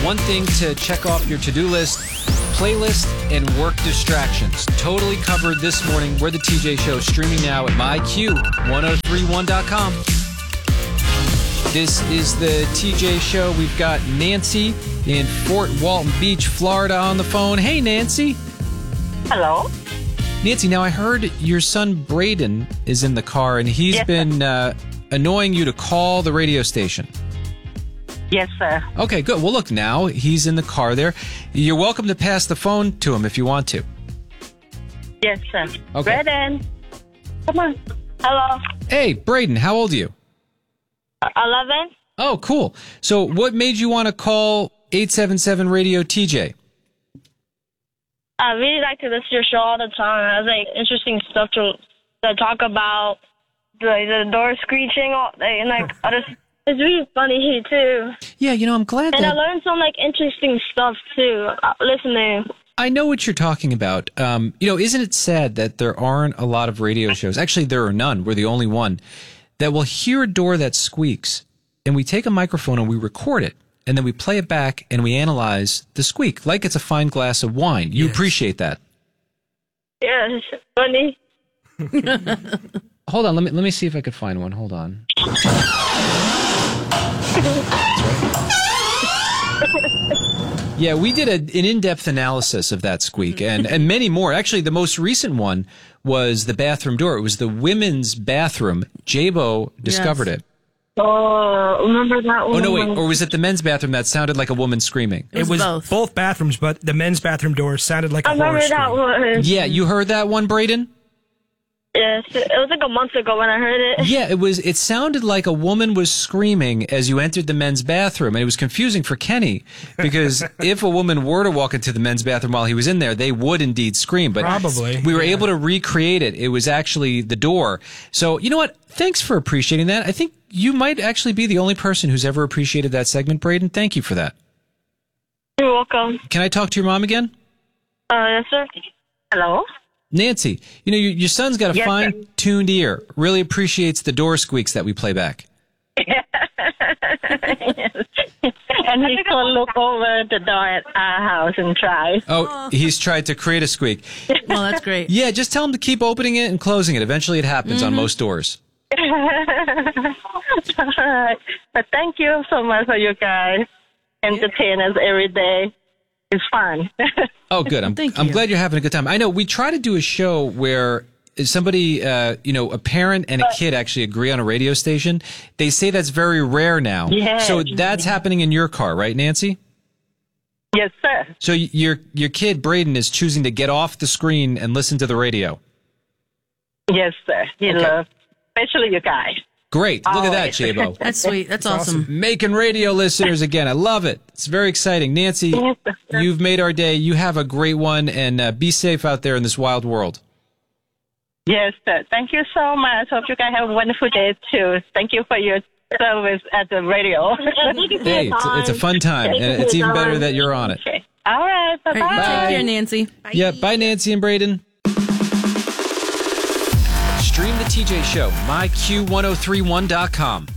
One thing to check off your to-do list, playlist and work distractions. Totally covered this morning. We're the TJ Show, streaming now at myq1031.com. This is the TJ Show. We've got Nancy in Fort Walton Beach, Florida on the phone. Hey, Nancy. Hello. Nancy, now I heard your son Braden is in the car, and he's been annoying you to call the radio station. Yes, sir. Okay, good. Well, look, now he's in the car there. You're welcome to pass the phone to him if you want to. Yes, sir. Okay. Braden, come on. Hello. Hey, Braden, how old are you? 11. Oh, cool. So what made you want to call 877 Radio TJ? I really like to listen to your show all the time. It has like interesting stuff to talk about, the door screeching, and like other. It's really funny too. Yeah, I'm glad and I learned some like interesting stuff too. Listening. I know what you're talking about. Isn't it sad that there aren't a lot of radio shows? Actually, there are none. We're the only one that will hear a door that squeaks, and we take a microphone and we record it, and then we play it back and we analyze the squeak like it's a fine glass of wine. You appreciate that? Yeah, it's funny. Hold on, let me see if I could find one. Hold on. Yeah, we did an in-depth analysis of that squeak and many more. Actually, the most recent one was the bathroom door. It was the women's bathroom. Jabo discovered it. Oh, remember that one? Oh, no, wait. Or was it the men's bathroom that sounded like a woman screaming? It was both bathrooms, but the men's bathroom door sounded like a horror scream. I remember that one. Yeah, you heard that one, Braden? Yes, it was like a month ago when I heard it. Yeah, it sounded like a woman was screaming as you entered the men's bathroom, and it was confusing for Kenny, because if a woman were to walk into the men's bathroom while he was in there, they would indeed scream. But probably. We were able to recreate it. It was actually the door. So, you know what? Thanks for appreciating that. I think you might actually be the only person who's ever appreciated that segment, Braden. Thank you for that. You're welcome. Can I talk to your mom again? Yes, sir. Hello? Nancy, your son's got a fine-tuned ear. Really appreciates the door squeaks that we play back. And he can look over the door at our house and try. Oh, he's tried to create a squeak. Well, that's great. Yeah, just tell him to keep opening it and closing it. Eventually it happens on most doors. All right. But thank you so much for you guys. Entertain us every day. It's fun. Oh, good. I'm glad you're having a good time. I know we try to do a show where somebody, a parent and a kid actually agree on a radio station. They say that's very rare now. Yes. So that's happening in your car, right, Nancy? Yes, sir. So your kid, Braden, is choosing to get off the screen and listen to the radio. Yes, sir. He loves, especially you guys. Great. Look at that, Jabo. That's sweet. That's awesome. Making radio listeners again. I love it. It's very exciting. Nancy, you've made our day. You have a great one, and be safe out there in this wild world. Yes, sir. Thank you so much. Hope you guys have a wonderful day, too. Thank you for your service at the radio. Hey, it's a fun time, and it's even better that you're on it. Okay. All right. Bye-bye. All right, you take care, Nancy. Bye. Yeah, bye, Nancy and Braden. Stream the TJ Show, myq1031.com.